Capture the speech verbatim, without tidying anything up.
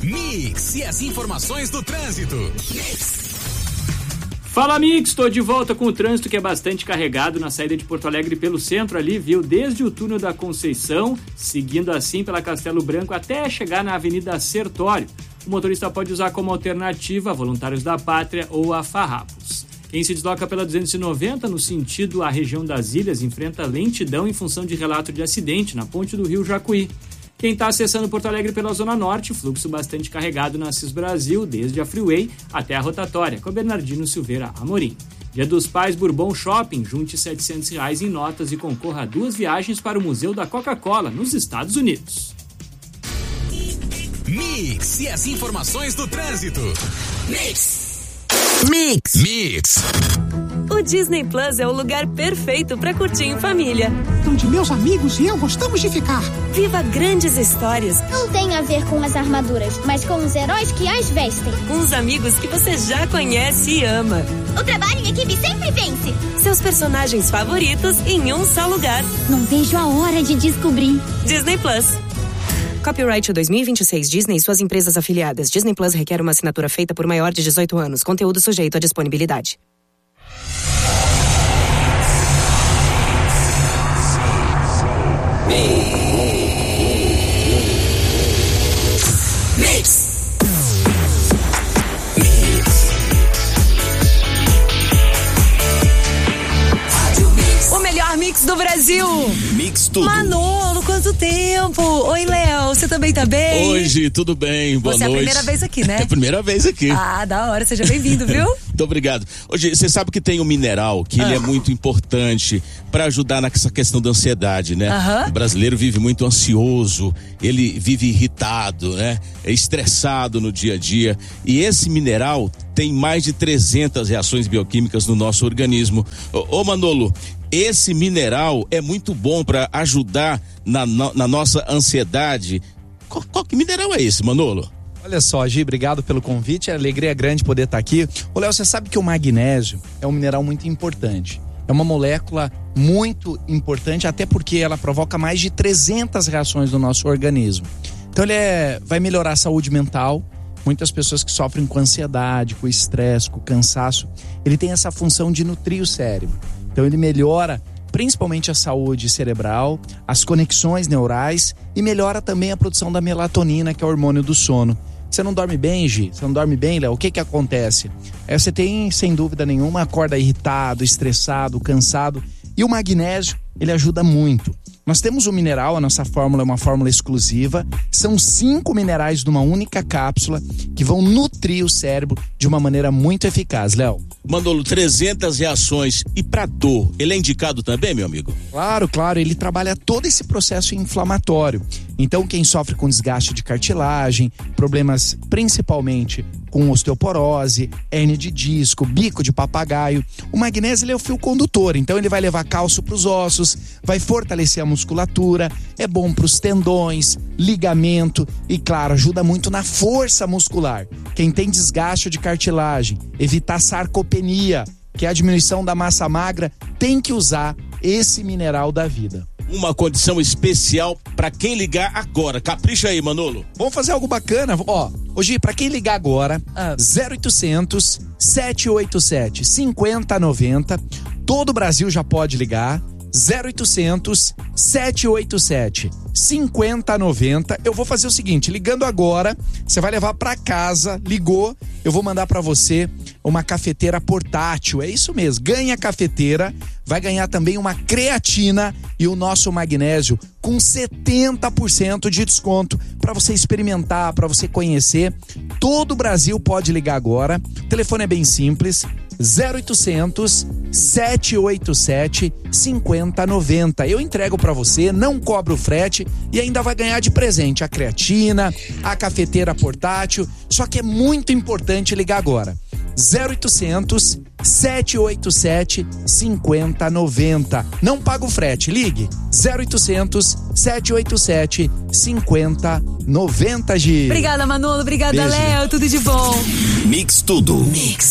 Mix e as informações do trânsito. Mix. Fala, Mix, estou de volta com o trânsito que é bastante carregado na saída de Porto Alegre pelo centro ali, viu? Desde o túnel da Conceição, seguindo assim pela Castelo Branco até chegar na Avenida Sertório. O motorista pode usar como alternativa Voluntários da Pátria ou a Farrapos. Quem se desloca pela duzentos e noventa no sentido à região das Ilhas enfrenta lentidão em função de relato de acidente na ponte do Rio Jacuí. Quem está acessando Porto Alegre pela Zona Norte, fluxo bastante carregado na Assis Brasil, desde a Freeway até a rotatória, com a Bernardino Silveira Amorim. Dia dos Pais Bourbon Shopping, junte setecentos reais em notas e concorra a duas viagens para o Museu da Coca-Cola, nos Estados Unidos. Mix e as informações do trânsito. Mix. Mix. Mix. O Disney Plus é o lugar perfeito para curtir em família. Onde meus amigos e eu gostamos de ficar. Viva grandes histórias. Não tem a ver com as armaduras, mas com os heróis que as vestem. Com os amigos que você já conhece e ama. O trabalho em equipe sempre vence. Seus personagens favoritos em um só lugar. Não vejo a hora de descobrir. Disney Plus. Copyright dois mil e vinte e seis Disney e suas empresas afiliadas. Disney Plus requer uma assinatura feita por maior de dezoito anos. Conteúdo sujeito à disponibilidade. Mix. O melhor mix do Brasil. Mix tudo. Manolo, quanto tempo? Oi, Léo, você também tá bem? Hoje, tudo bem? Boa você noite. Você é a primeira vez aqui, né? É a primeira vez aqui. Ah, da hora, seja bem-vindo, viu? Muito obrigado. Hoje, você sabe que tem um mineral que ah. ele é muito importante para ajudar nessa questão da ansiedade, né? Uh-huh. O brasileiro vive muito ansioso, ele vive irritado, né? É estressado no dia a dia. E esse mineral tem mais de trezentas reações bioquímicas no nosso organismo. Ô, ô Manolo, esse mineral é muito bom para ajudar na, na, na nossa ansiedade. Qual, qual que mineral é esse, Manolo? Olha só, Gi, obrigado pelo convite, a alegria é grande poder estar aqui. Ô Léo, você sabe que o magnésio é um mineral muito importante. É uma molécula muito importante, até porque ela provoca mais de trezentas reações no nosso organismo. Então ele é, vai melhorar a saúde mental. Muitas pessoas que sofrem com ansiedade, com estresse, com cansaço, ele tem essa função de nutrir o cérebro. Então ele melhora principalmente a saúde cerebral, as conexões neurais e melhora também a produção da melatonina, que é o hormônio do sono. Você não dorme bem, Gi? Você não dorme bem, Léo? O que que acontece? É, você tem, sem dúvida nenhuma, acorda irritado, estressado, cansado. E o magnésio, ele ajuda muito. Nós temos um mineral, a nossa fórmula é uma fórmula exclusiva. São cinco minerais numa única cápsula que vão nutrir o cérebro de uma maneira muito eficaz, Léo. Manolo, trezentas reações. E para dor, ele é indicado também, meu amigo? Claro, claro. Ele trabalha todo esse processo inflamatório. Então, quem sofre com desgaste de cartilagem, problemas principalmente com osteoporose, hérnia de disco, bico de papagaio, o magnésio ele é o fio condutor. Então, ele vai levar cálcio para os ossos, vai fortalecer a musculatura, é bom para os tendões, ligamento e, claro, ajuda muito na força muscular. Quem tem desgaste de cartilagem, evitar sarcopenia, que é a diminuição da massa magra, tem que usar esse mineral da vida. Uma condição especial para quem ligar agora. Capricha aí, Manolo. Vamos fazer algo bacana. Ó, hoje, para quem ligar agora, ah. zero oitocentos, sete oito sete, cinco zero nove zero. Todo o Brasil já pode ligar. zero oitocentos, sete oito sete, cinco zero nove zero. Eu vou fazer o seguinte, ligando agora, você vai levar para casa, ligou, eu vou mandar para você uma cafeteira portátil. É isso mesmo, ganha a cafeteira, vai ganhar também uma creatina e o nosso magnésio com setenta por cento de desconto para você experimentar, para você conhecer. Todo o Brasil pode ligar agora. O telefone é bem simples, zero oitocentos, sete oito sete, cinco zero nove zero. Eu entrego para você, não cobro frete e ainda vai ganhar de presente a creatina, a cafeteira portátil. Só que é muito importante ligar agora. zero oitocentos, sete oito sete, cinco zero nove zero. Não paga o frete, ligue zero oitocentos, sete oito sete, cinco zero nove zero, Gi. Obrigada, Manolo, obrigada, Léo, tudo de bom. Mix tudo. Mix.